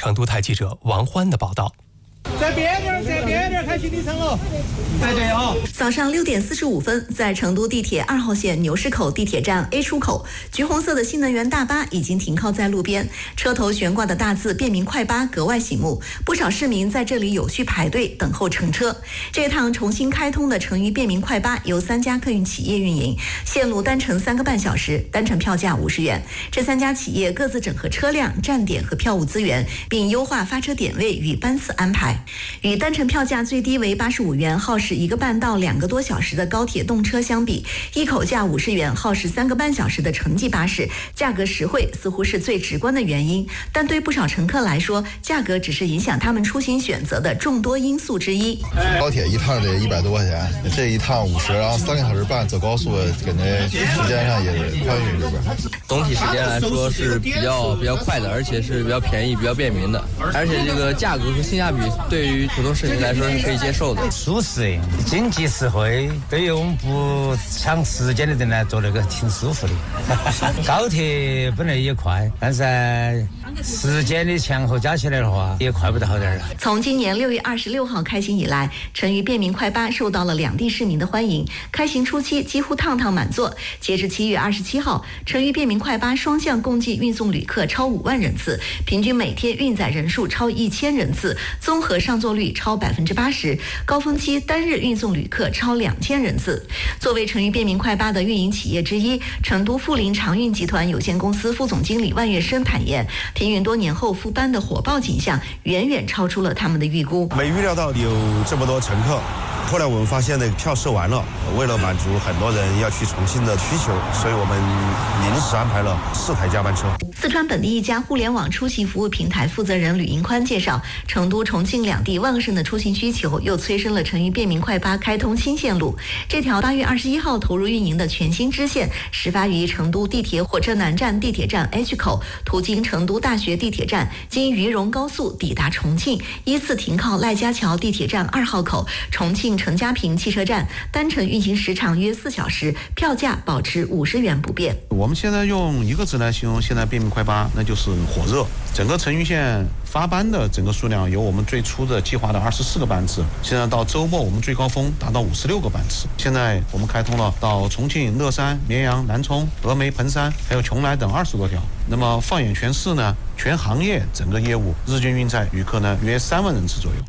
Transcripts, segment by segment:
成都台记者王欢的报道。 在边边开行李层喽！对啊！ 早上6点45分，在成都地铁2号线牛市口地铁站 A 出口，橘红色的新能源大巴已经停靠在路边，车头悬挂的大字“便民快巴”格外醒目，不少市民在这里有序排队等候乘车。这趟重新开通的成渝便民快巴由3家客运企业运营，线路单程3个半小时，单程票价50元。这3家企业各自整合车辆、站点和票务资源，并优化发车点位与班次安排。与单程票价最低为85元，耗时1个半到2个多小时的高铁动车相比，一口价50元，耗时3个半小时的城际巴士，价格实惠似乎是最直观的原因。但对不少乘客来说，价格只是影响他们出行选择的众多因素之一。 高铁一趟得100多块钱，这一趟50，然后3个小时半走高速，感觉时间上也宽裕这边。 总体时间来说是比较快的，而且是比较便宜、比较便民的，而且这个价格和性价比对于普通市民来说是可以接受的， 舒适、经济实惠，对于我们不抢时间的人来做那个挺舒服的。高铁本来也快，但是时间的前后加起来的话，也快不到好点了。 从今年6月26号开行以来，成渝便民快巴受到了两地市民的欢迎，开行初期几乎趟趟满座。截至7月27号，成渝便民快巴双向共计运送旅客超5万人次，平均每天运载人数超1000人次，综合上座率超80%，高峰期单日运送旅客超2000人次。作为成渝便民快巴的运营企业之一，成都富临长运集团有限公司副总经理万月生坦言，停运多年后复班的火爆景象远远超出了他们的预估。 没预料到有这么多乘客。后来我们发现那个票售完了，为了满足很多人要去重庆的需求，所以我们临时安排了4台加班车。 四川本地一家互联网出行服务平台负责人吕银宽介绍，成都、重庆两地旺盛的出行需求又催生了成渝便民快巴开通新线路。这条8月21号投入运营的全新支线，始发于成都地铁火车南站地铁站 H 口，途经成都大学地铁站，经渝蓉高速抵达重庆，依次停靠赖家桥地铁站2号口、重庆陈家坪汽车站，单程运行时长约4小时，票价保持50元不变。 我们现在用一个字来形容现在便民快巴，那就是火热。整个成渝线发班的整个数量由我们最初的计划的24个班次，现在到周末我们最高峰达到56个班次。现在我们开通了到重庆、乐山、绵阳、南充、峨眉、彭山还有邛崃等20多条。那么放眼全市呢，全行业整个业务日均运载旅客呢约3万人次左右。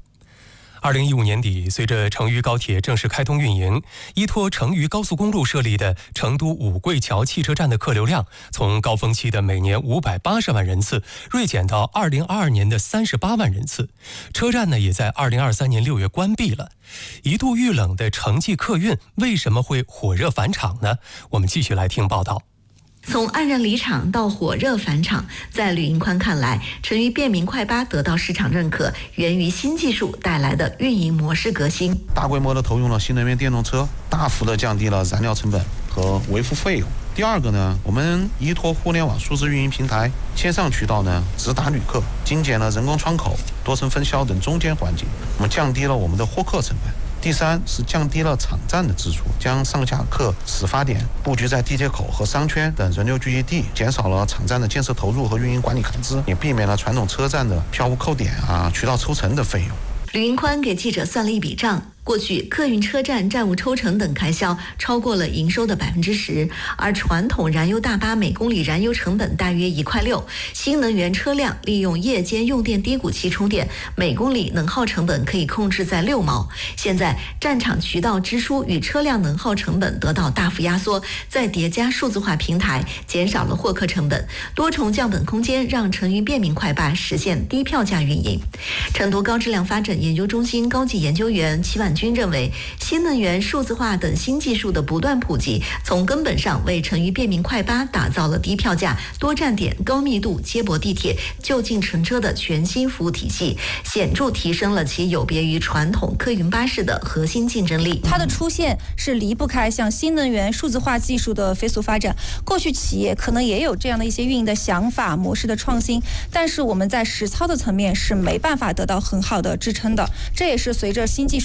2015年底，随着成渝高铁正式开通运营，依托成渝高速公路设立的成都五桂桥汽车站的客流量，从高峰期的每年580万人次锐减到2022年的38万人次。车站呢，也在2023年6月关闭了。一度遇冷的城际客运为什么会火热返场呢？我们继续来听报道。 从黯然离场到火热返场，在吕银宽看来，成渝便民快巴得到市场认可，源于新技术带来的运营模式革新。 大规模的投用了新能源电动车，大幅的降低了燃料成本和维护费用。第二个呢，我们依托互联网数字运营平台，线上渠道呢直达旅客，精简了人工窗口、多层分销等中间环节，我们降低了我们的获客成本。第三是降低了场站的支出，将上下客始发点布局在地铁口和商圈等人流聚集地，减少了场站的建设投入和运营管理开支，也避免了传统车站的票务扣点渠道抽成的费用。 吕银宽给记者算了一笔账，过去客运车站站务抽成等开销超过了营收的10%，而传统燃油大巴每公里燃油成本大约1.6块，新能源车辆利用夜间用电低谷期充电，每公里能耗成本可以控制在6毛。现在站场渠道支出与车辆能耗成本得到大幅压缩，再叠加数字化平台，减少了获客成本，多重降本空间让成渝便民快巴实现低票价运营。成都高质量发展研究中心高级研究员齐婉军认为，新能源、数字化等新技术的不断普及，从根本上为成渝便民快巴打造了低票价、多站点、高密度接驳地铁、就近乘车的全新服务体系，显著提升了其有别于传统客运巴士的核心竞争力。 它的出现是离不开像新能源、数字化技术的飞速发展。过去企业可能也有这样的一些运营的想法、模式的创新，但是我们在实操的层面是没办法得到很好的支撑的。这也是随着新技术的迭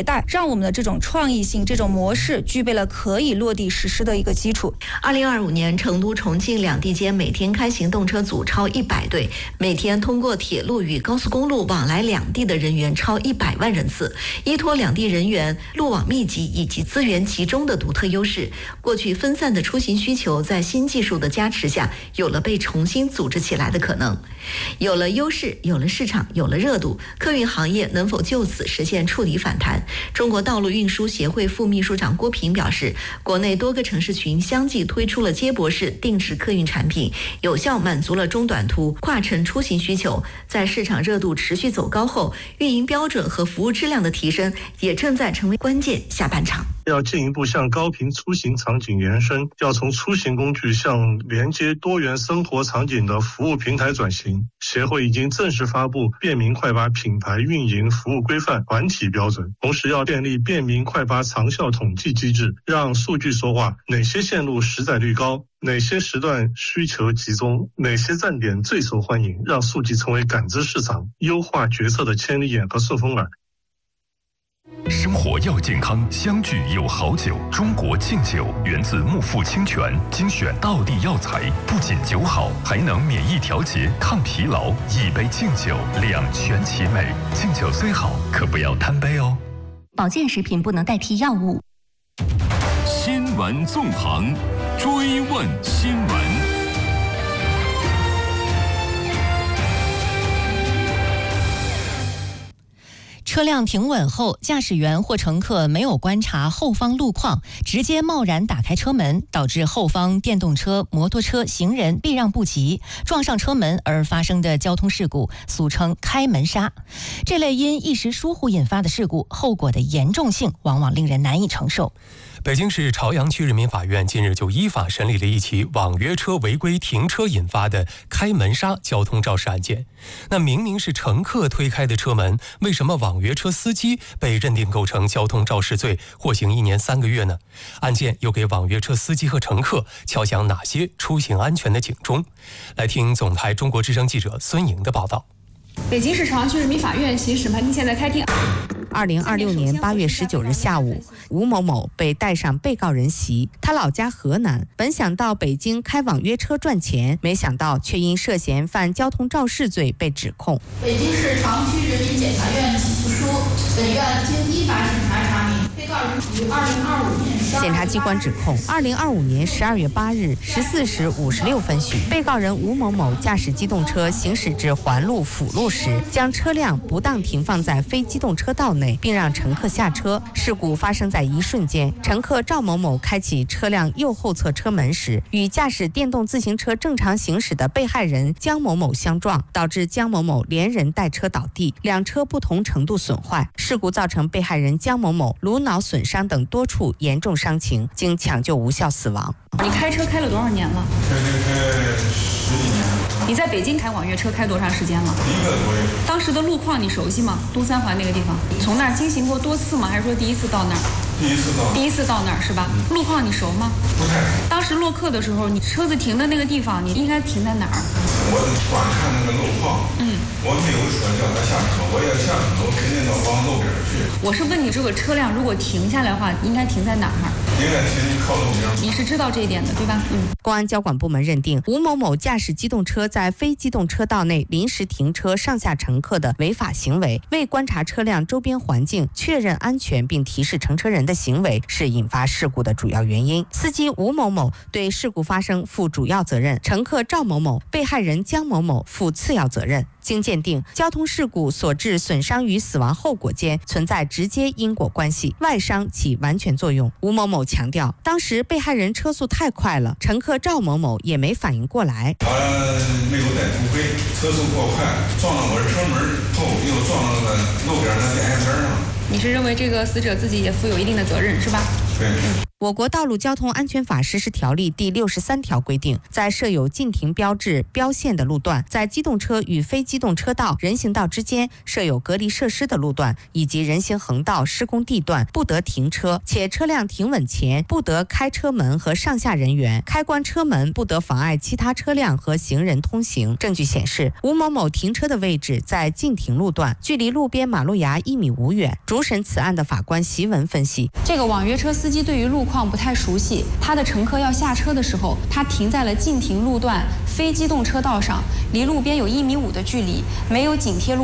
代，让我们的这种创意性、这种模式具备了可以落地实施的一个基础。 2025年，成都、重庆两地间每天开行动车组超100对，每天通过铁路与高速公路往来两地的人员超100万人次。依托两地人员路网密集以及资源集中的独特优势，过去分散的出行需求在新技术的加持下，有了被重新组织起来的可能。有了优势，有了市场，有了热度，客运行业能否就此实现触底反弹？中国道路运输协会副秘书长郭平表示，国内多个城市群相继推出了接驳式定时客运产品，有效满足了中短途跨城出行需求。在市场热度持续走高后，运营标准和服务质量的提升也正在成为关键。下半场要进一步向高频出行场景延伸，要从出行工具向连接多元生活场景的服务平台转型。协会已经正式发布便民快巴品牌运营服务规范团体标准，同时要建立便民快巴长效统计机制，让数据说话，哪些线路实载率高，哪些时段需求集中，哪些站点最受欢迎，让数据成为感知市场、优化决策的千里眼和顺风耳。 生活要健康，相聚有好酒。中国敬酒源自木富清泉，精选道地药材，不仅酒好，还能免疫调节、抗疲劳。一杯敬酒，两全其美。敬酒虽好，可不要贪杯哦。 保健食品不能代替药物。 新闻纵横，追问新闻。 车辆停稳后，驾驶员或乘客没有观察后方路况，直接贸然打开车门，导致后方电动车、摩托车、行人避让不及，撞上车门而发生的交通事故，俗称开门杀。这类因一时疏忽引发的事故，后果的严重性往往令人难以承受。 北京市朝阳区人民法院近日就依法审理了一起网约车违规停车引发的开门杀交通肇事案件。那明明是乘客推开的车门，为什么网约车司机被认定构成交通肇事罪，获刑1年3个月呢？案件又给网约车司机和乘客敲响哪些出行安全的警钟？来听总台中国之声记者孙莹的报道。 北京市朝阳区人民法院刑事审判庭现在开庭。 2026年8月19日下午，吴某某被带上被告人席。他老家河南，本想到北京开网约车赚钱，没想到却因涉嫌犯交通肇事罪被指控。 北京市朝阳区人民检察院起诉书，本院经依法审查查明，被告人于2025年。 检察机关指控，2025年12月8日14时56分许，被告人吴某某驾驶机动车行驶至环路辅路时，将车辆不当停放在非机动车道内，并让乘客下车。事故发生在一瞬间，乘客赵某某开启车辆右后侧车门时，与驾驶电动自行车正常行驶的被害人江某某相撞，导致江某某连人带车倒地，两车不同程度损坏。事故造成被害人江某某颅脑损伤等多处严重伤情，经抢救无效死亡。 你开车开了多少年了？ 开10几年。 你在北京开网约车开多长时间了 ？1个多月。 当时的路况你熟悉吗？东三环那个地方，从那儿经行过多次吗？还是说第一次到那儿？第一次到那儿是吧？路况你熟吗？ 不太熟。 当时落客的时候，你车子停的那个地方，你应该停在哪儿？ 我光看那个路况，我没有说叫他下车，我要下车，我肯定要往路边去。 我是问你，这个车辆如果停下来的话，应该停在哪儿？ 应该停靠路边。 你是知道这一点的，对吧？ 公安交管部门认定，吴某某驾驶机动车在非机动车道内临时停车上下乘客的违法行为，未观察车辆周边环境，确认安全并提示乘车人的行为是引发事故的主要原因。司机吴某某对事故发生负主要责任，乘客赵某某、被害人江某某负次要责任。经鉴定，交通事故所致损伤与死亡后果间存在直接因果关系，外伤起完全作用。吴某某强调，当时被害人车速太快了，乘客赵某某也没反应过来。 他没有带头盔，车速过快，撞到我的车门后，又撞到了路边的电线杆上。 你是认为这个死者自己也负有一定的责任是吧？ 对。 我国道路交通安全法实施条例第63条规定，在设有禁停标志标线的路段，在机动车与非机动车道、人行道之间设有隔离设施的路段以及人行横道施工地段不得停车，且车辆停稳前不得开车门和上下人员，开关车门不得妨碍其他车辆和行人通行。证据显示，吴某某停车的位置在禁停路段，距离路边马路牙1.5米远。主审此案的法官席文分析， 这个网约车司机对于路况不太熟悉，他的乘客要下车的时候，他停在了禁停路段非机动车道上，离路边有1.5米的距离，没有紧贴路